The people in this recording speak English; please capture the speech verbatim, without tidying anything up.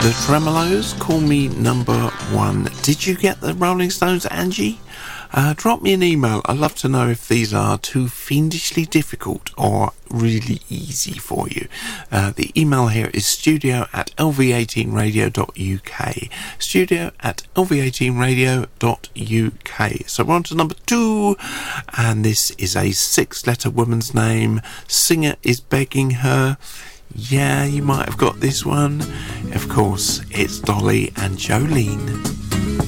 The Tremolos, Call Me Number One. Did you get the Rolling Stones, Angie? Uh, drop me an email. I'd love to know if these are too fiendishly difficult or really easy for you. Uh, the email here is studio at l v eighteen radio dot u k. Studio at l v eighteen radio dot u k. So we're on to number two, and this is a six-letter woman's name. Singer is begging her. Yeah, you might have got this one. Of course, it's Dolly and Jolene.